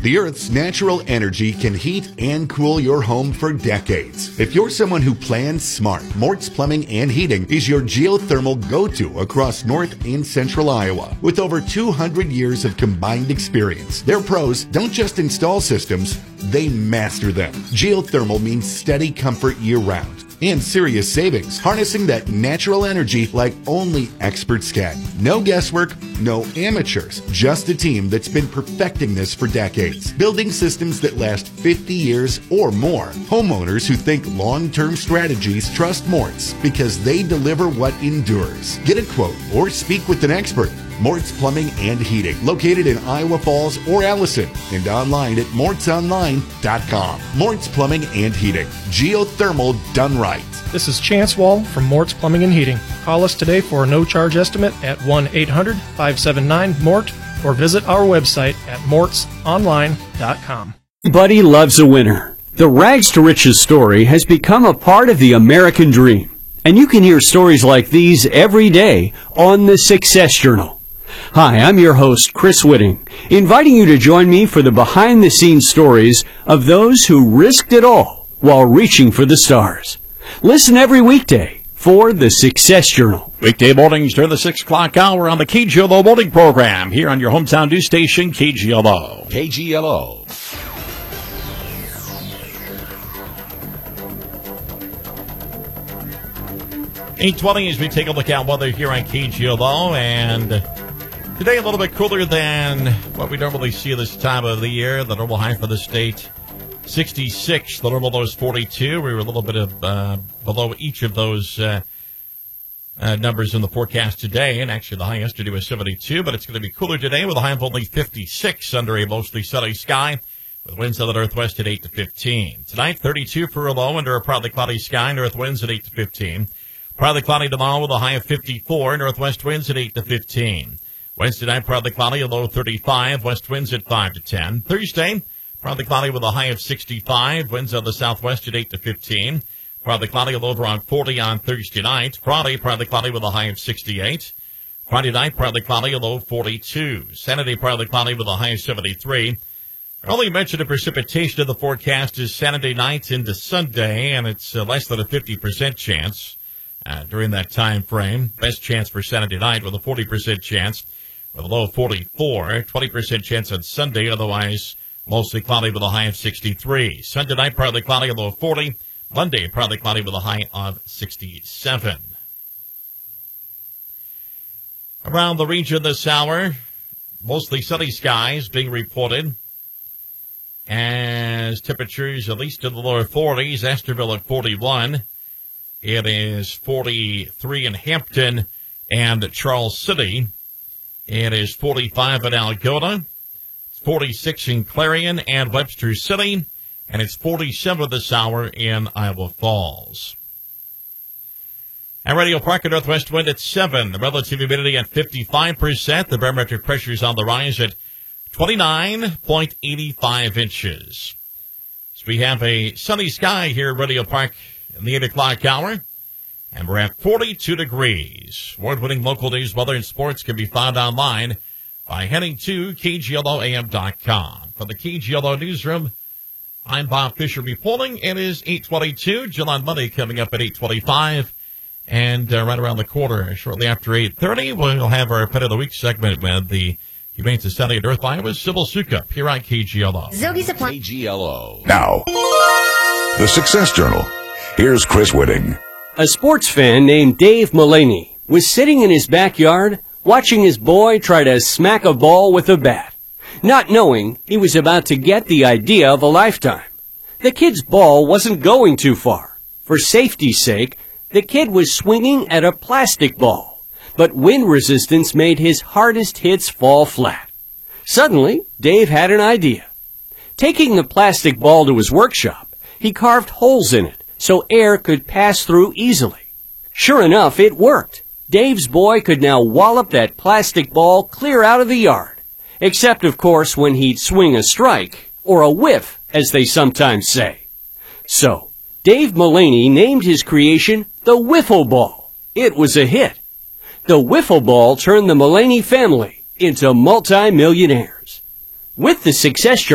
The Earth's natural energy can heat and cool your home for decades. If you're someone who plans smart, Mort's Plumbing and Heating is your geothermal go-to across North and Central Iowa. With over 200 years of combined experience, their pros don't just install systems, they master them. Geothermal means steady comfort year-round and serious savings, harnessing that natural energy like only experts can. No guesswork, no amateurs, just a team that's been perfecting this for decades, building systems that last 50 years or more. Homeowners who think long-term strategies trust Mort's because they deliver what endures. Get a quote or speak with an expert. Mort's Plumbing and Heating, located in Iowa Falls or Allison, and online at mortsonline.com. Mort's Plumbing and Heating, geothermal done right. This is Chance Wall from Mort's Plumbing and Heating. Call us today for a no-charge estimate at 1-800-579-MORT or visit our website at mortsonline.com. Everybody loves a winner. The Rags to Riches story has become a part of the American dream, and you can hear stories like these every day on the Success Journal. Hi, I'm your host, Chris Whitting, inviting you to join me for the behind-the-scenes stories of those who risked it all while reaching for the stars. Listen every weekday for the Success Journal. Weekday mornings during the 6 o'clock hour on the KGLO morning program here on your hometown news station, KGLO. KGLO. $8:20 as we take a look at weather here on KGLO, and today a little bit cooler than what we normally see this time of the year. The normal high for the state, 66. The normal low is 42. We were a little bit of below each of those numbers in the forecast today, and actually the high yesterday was 72, but it's going to be cooler today with a high of only 56 under a mostly sunny sky, with winds out of the northwest at 8 to 15. Tonight, 32 for a low under a partly cloudy sky, north winds at 8 to 15. Partly cloudy tomorrow with a high of 54, northwest winds at 8 to 15. Wednesday night, partly cloudy, a low of 35, west winds at 5 to 10. Thursday, partly cloudy with a high of 65, winds out of the southwest at 8 to 15. Partly cloudy, a low of around 40 on Thursday night. Friday, partly cloudy with a high of 68. Friday night, partly cloudy, a low of 42. Saturday, partly cloudy with a high of 73. Our only mention of precipitation in the forecast is Saturday night into Sunday, and it's less than a 50% chance. During that time frame. Best chance for Saturday night with a 40% chance with a low of 44. 20% chance on Sunday, otherwise mostly cloudy with a high of 63. Sunday night, partly cloudy, a low of 40. Monday, partly cloudy with a high of 67. Around the region this hour, mostly sunny skies being reported as temperatures at least in the lower 40s. Esterville at 41. It is 43 in Hampton and Charles City. It is 45 in Algona. It's 46 in Clarion and Webster City. And it's 47 this hour in Iowa Falls. At Radio Park, a northwest wind at 7. The relative humidity at 55%. The barometric pressure is on the rise at 29.85 inches. So we have a sunny sky here at Radio Park in the 8 o'clock hour, and we're at 42 degrees. Award-winning local news, weather, and sports can be found online by heading to KGLOAM.com. From the KGLO newsroom, I'm Bob Fisher reporting. It is 8:22. Jill on Monday coming up at 8:25, and right around the corner, shortly after 8:30, we'll have our Pet of the Week segment with the Humane Society of North Iowa's Sybil Sukup here on KGLO. Zogi Supply. KGLO. Now, the Success Journal. Here's Chris Whitting. A sports fan named Dave Mullaney was sitting in his backyard watching his boy try to smack a ball with a bat, not knowing he was about to get the idea of a lifetime. The kid's ball wasn't going too far. For safety's sake, the kid was swinging at a plastic ball, but wind resistance made his hardest hits fall flat. Suddenly, Dave had an idea. Taking the plastic ball to his workshop, he carved holes in it so air could pass through easily. Sure enough, it worked. Dave's boy could now wallop that plastic ball clear out of the yard. Except, of course, when he'd swing a strike, or a whiff, as they sometimes say. So, Dave Mullaney named his creation the Wiffle Ball. It was a hit. The Wiffle Ball turned the Mullaney family into multi-millionaires. With the Success